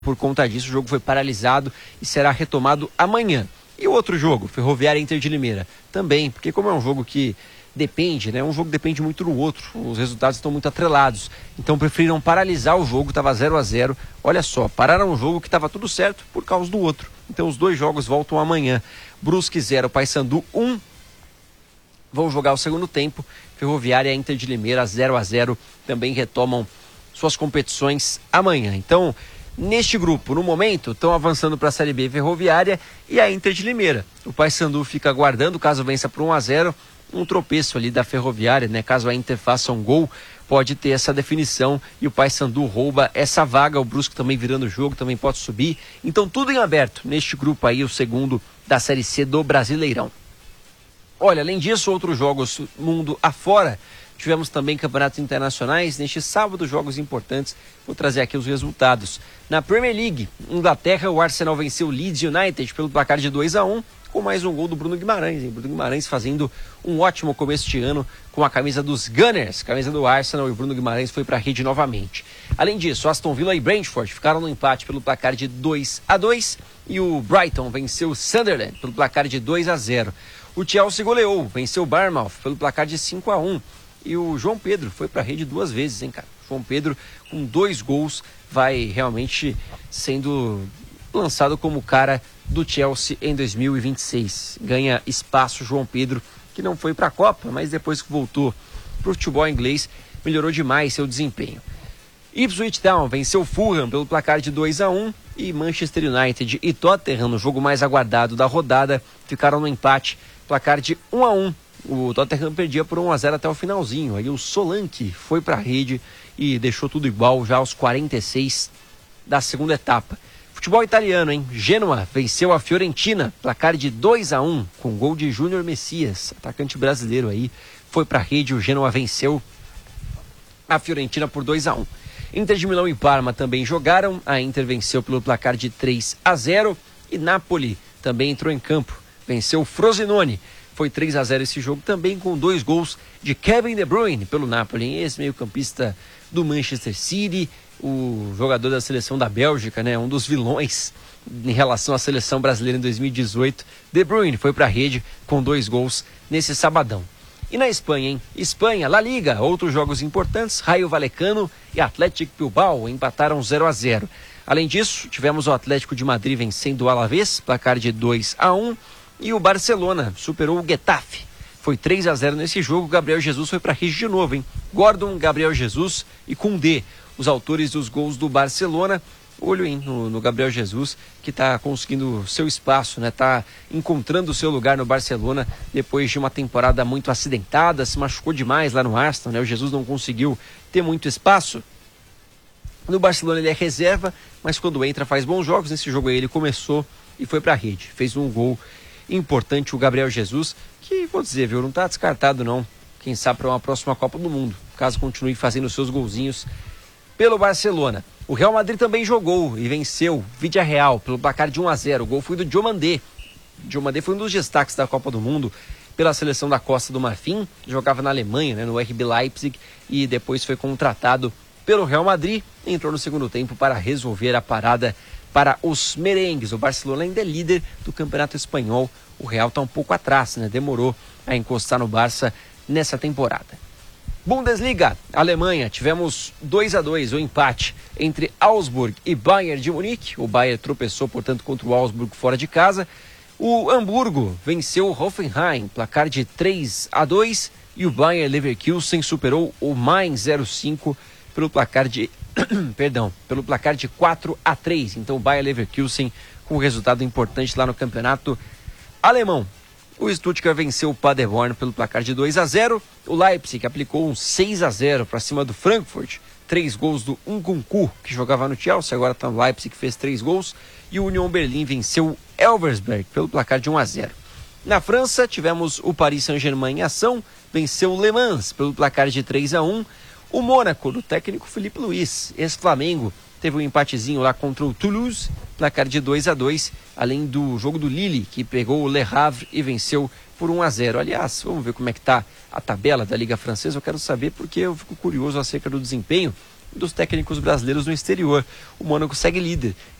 Por conta disso, o jogo foi paralisado e será retomado amanhã. E o outro jogo, Ferroviária e Inter de Limeira, também, porque como é um jogo que depende, né? Um jogo depende muito do outro, os resultados estão muito atrelados. Então preferiram paralisar o jogo, estava 0-0. Olha só, pararam um jogo que estava tudo certo por causa do outro. Então os dois jogos voltam amanhã. Brusque 0, Paysandu 1. Vão jogar o segundo tempo. Ferroviária e Inter de Limeira 0-0 também retomam suas competições amanhã. Então, neste grupo, no momento, estão avançando para a Série B Ferroviária e a Inter de Limeira. O Paysandu fica aguardando, caso vença por 1-0, um tropeço ali da Ferroviária, né? Caso a Inter faça um gol, pode ter essa definição e o Paysandu rouba essa vaga. O Brusque também virando o jogo, também pode subir. Então tudo em aberto neste grupo aí, o segundo da Série C do Brasileirão. Olha, além disso, outros jogos mundo afora. Tivemos também campeonatos internacionais. Neste sábado, jogos importantes. Vou trazer aqui os resultados. Na Premier League, Inglaterra, o Arsenal venceu o Leeds United pelo placar de 2-1, com mais um gol do Bruno Guimarães. Bruno Guimarães fazendo um ótimo começo de ano com a camisa dos Gunners, camisa do Arsenal, e o Bruno Guimarães foi para a rede novamente. Além disso, Aston Villa e Brentford ficaram no empate pelo placar de 2-2 e o Brighton venceu o Sunderland pelo placar de 2-0. O Chelsea goleou, venceu o Bournemouth pelo placar de 5-1. E o João Pedro foi para a rede 2 vezes, hein, cara? João Pedro, com 2 gols, vai realmente sendo lançado como cara do Chelsea em 2026. Ganha espaço João Pedro, que não foi para a Copa, mas depois que voltou para o futebol inglês, melhorou demais seu desempenho. Ipswich Town venceu o Fulham pelo placar de 2-1 e Manchester United e Tottenham, no jogo mais aguardado da rodada, ficaram no empate, placar de 1-1. O Tottenham perdia por 1-0 até o finalzinho. Aí o Solanke foi para a rede e deixou tudo igual já aos 46 da segunda etapa. Futebol italiano, hein? Genoa venceu a Fiorentina, placar de 2-1, com gol de Júnior Messias, atacante brasileiro aí. Foi para a rede, o Genoa venceu a Fiorentina por 2-1. Inter de Milão e Parma também jogaram. A Inter venceu pelo placar de 3-0 e Napoli também entrou em campo. Venceu o Frosinone. Foi 3-0 esse jogo, também com 2 gols de Kevin De Bruyne pelo Napoli. Esse meio-campista do Manchester City, o jogador da seleção da Bélgica, né? Um dos vilões em relação à seleção brasileira em 2018. De Bruyne foi para a rede com 2 gols nesse sabadão. E na Espanha, hein? Espanha, La Liga, outros jogos importantes. Rayo Vallecano e Athletic Bilbao empataram 0-0. Além disso, tivemos o Atlético de Madrid vencendo o Alavés, placar de 2-1. E o Barcelona superou o Getafe. Foi 3-0 nesse jogo. Gabriel Jesus foi para a rede de novo, hein? Gordon, Gabriel Jesus e Koundé, os autores dos gols do Barcelona. Olho, hein, no Gabriel Jesus, que está conseguindo seu espaço, né? Está encontrando o seu lugar no Barcelona depois de uma temporada muito acidentada. Se machucou demais lá no Arsenal, né? O Jesus não conseguiu ter muito espaço. No Barcelona ele é reserva, mas quando entra faz bons jogos. Nesse jogo aí ele começou e foi para a rede. Fez um gol importante, o Gabriel Jesus, que vou dizer, viu, não está descartado não, quem sabe para uma próxima Copa do Mundo, caso continue fazendo seus golzinhos pelo Barcelona. O Real Madrid também jogou e venceu Villarreal pelo placar de 1-0, o gol foi do Diomandé. Diomandé foi um dos destaques da Copa do Mundo pela seleção da Costa do Marfim, jogava na Alemanha, né, no RB Leipzig, e depois foi contratado pelo Real Madrid, entrou no segundo tempo para resolver a parada para os merengues. O Barcelona ainda é líder do Campeonato Espanhol. O Real está um pouco atrás, né? Demorou a encostar no Barça nessa temporada. Bundesliga, Alemanha, tivemos 2-2, o empate entre Augsburg e Bayern de Munique. O Bayern tropeçou, portanto, contra o Augsburg fora de casa. O Hamburgo venceu o Hoffenheim, placar de 3-2. E o Bayer Leverkusen superou o Mainz 05 pelo placar de pelo placar de 4-3. Então o Bayer Leverkusen com um resultado importante lá no campeonato alemão. O Stuttgart venceu o Paderborn pelo placar de 2-0. O Leipzig aplicou um 6-0 para cima do Frankfurt. 3 gols do Nkunku, que jogava no Chelsea, agora está no Leipzig, que fez 3 gols. E o Union Berlin venceu o Elversberg pelo placar de 1-0. Na França, tivemos o Paris Saint-Germain em ação, venceu o Le Mans pelo placar de 3-1. O Mônaco, do técnico Felipe Luiz, ex-Flamengo, teve um empatezinho lá contra o Toulouse, placar de 2-2, além do jogo do Lille, que pegou o Le Havre e venceu por 1-0. Aliás, vamos ver como é que está a tabela da Liga Francesa. Eu quero saber porque eu fico curioso acerca do desempenho dos técnicos brasileiros no exterior. O Mônaco segue líder